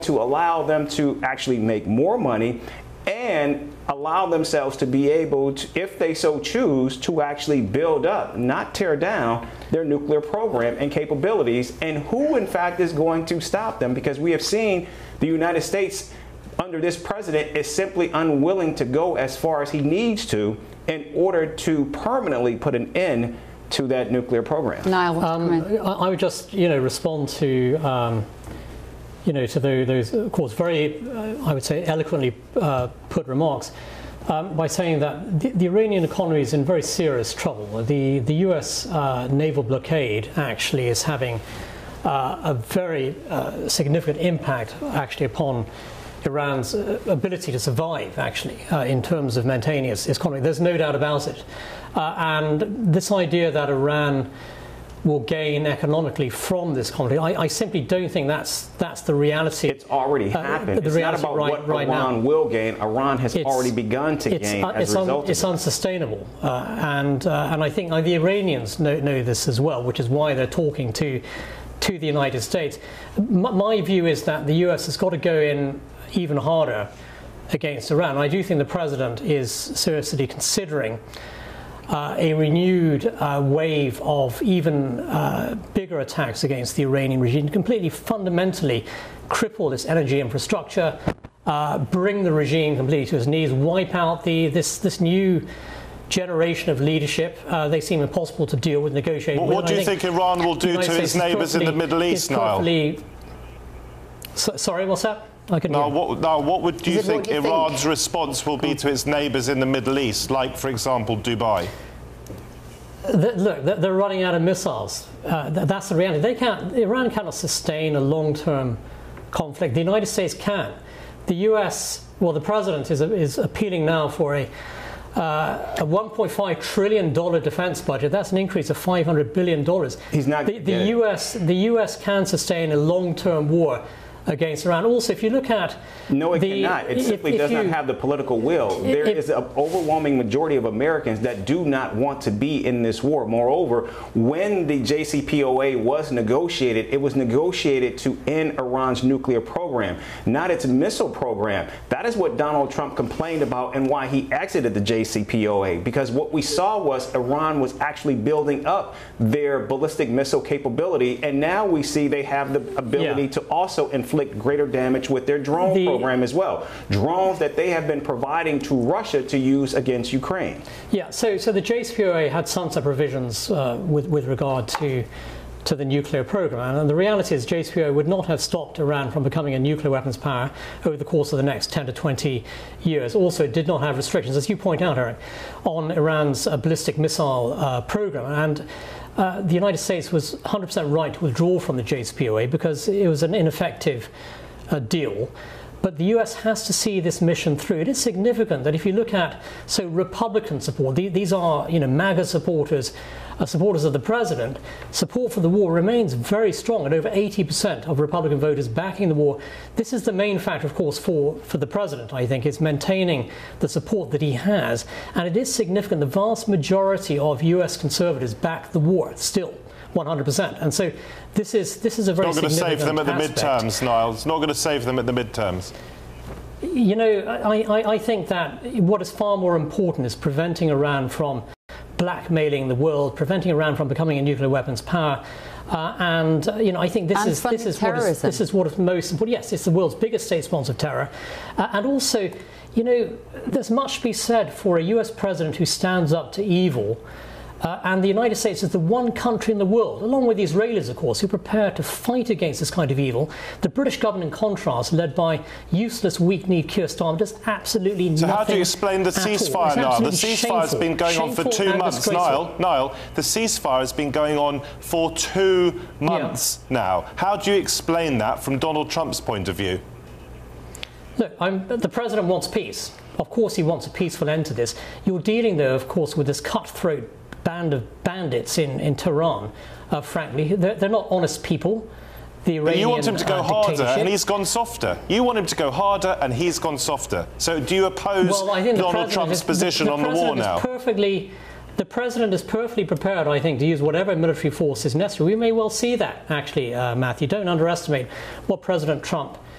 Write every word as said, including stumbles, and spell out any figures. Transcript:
to allow them to actually make more money and allow themselves to be able to, if they so choose, to actually build up, not tear down, their nuclear program and capabilities. And who, in fact, is going to stop them? Because we have seen the United States under this president is simply unwilling to go as far as he needs to in order to permanently put an end to that nuclear program. Niall, um, I would just, you know, respond to, um, you know, to those, those, of course, very, uh, I would say, eloquently uh, put remarks um, by saying that the, the Iranian economy is in very serious trouble. The the U S uh, naval blockade actually is having uh, a very uh, significant impact, actually, upon Iran's ability to survive, actually, uh, in terms of maintaining its, its economy. There's no doubt about it. Uh, and this idea that Iran will gain economically from this conflict, I, I simply don't think that's that's the reality. It's already happened. Uh, the it's reality not about right, what right Iran now. will gain. Iran has it's, already begun to it's, gain uh, as it's a result un, of It's it. unsustainable. Uh, and, uh, and I think uh, the Iranians know, know this as well, which is why they're talking to, to the United States. M my view is that the U S has got to go in even harder against Iran. I do think the president is seriously considering uh, a renewed uh, wave of even uh, bigger attacks against the Iranian regime, completely fundamentally cripple its energy infrastructure, uh, bring the regime completely to its knees, wipe out the this this new generation of leadership. Uh, they seem impossible to deal with, negotiate well, with. What do you think Iran will do to its neighbours in the Middle East, Niall? So, sorry, what's that? Now what, now, what would do you think you Iran's think? response will be to its neighbours in the Middle East, like, for example, Dubai? The, look, they're running out of missiles. Uh, that's the reality. They can't. Iran cannot sustain a long-term conflict. The United States can. The U S, well, the president is, is appealing now for a, uh, a one point five trillion dollar defense budget. That's an increase of five hundred billion dollars. He's not. The, the U S. The U S can sustain a long-term war against Iran. Also, if you look at no, it the, cannot. It if, simply if does you, not have the political will. It, there it, is an overwhelming majority of Americans that do not want to be in this war. Moreover, when the J C P O A was negotiated, it was negotiated to end Iran's nuclear program, not its missile program. That is what Donald Trump complained about and why he exited the J C P O A, because what we saw was Iran was actually building up their ballistic missile capability, and now we see they have the ability yeah. to also inflict greater damage with their drone the, program as well. Drones that they have been providing to Russia to use against Ukraine. Yeah, so so the J C P O A had sunset provisions uh, with with regard to to the nuclear program, and the reality is J C P O A would not have stopped Iran from becoming a nuclear weapons power over the course of the next ten to twenty years. Also, it did not have restrictions, as you point out, Eric, on Iran's uh, ballistic missile uh, program. And Uh, the United States was one hundred percent right to withdraw from the J C P O A because it was an ineffective uh, deal. But the U S has to see this mission through. It is significant that if you look at, so Republican support, the, these are, you know, MAGA supporters, uh, supporters of the president, support for the war remains very strong at over eighty percent of Republican voters backing the war. This is the main factor, of course, for, for the president, I think, is maintaining the support that he has. And it is significant. The vast majority of U S conservatives back the war still. one hundred percent. And so this is this is a very significant It's not going to save them at the aspect. midterms, Niall. It's not going to save them at the midterms. You know, I, I, I think that what is far more important is preventing Iran from blackmailing the world, preventing Iran from becoming a nuclear weapons power. Uh, and uh, you know, I think this and is this is what is, this is what is most important. Yes, it's the world's biggest state sponsor of terror, uh, and also, you know, there's much to be said for a U S president who stands up to evil. Uh, and the United States is the one country in the world, along with the Israelis, of course, who are prepared to fight against this kind of evil. The British government, in contrast, led by useless, weak-kneed Keir Starmer, does absolutely nothing. So how do you explain the ceasefire, Niall? The ceasefire has been going on for two months. Niall, Niall, the ceasefire has been going on for two months yeah. now. How do you explain that from Donald Trump's point of view? Look, I'm, the president wants peace. Of course he wants a peaceful end to this. You're dealing, though, of course, with this cutthroat band of bandits in, in Tehran, uh, frankly. They're, they're not honest people. The Iranian, but you want him to go uh, harder and he's gone softer. You want him to go harder and he's gone softer. So do you oppose well, I think Donald Trump's is, position the, the on the war now? Perfectly, the president is perfectly prepared, I think, to use whatever military force is necessary. We may well see that, actually, uh, Matthew. Don't underestimate what President Trump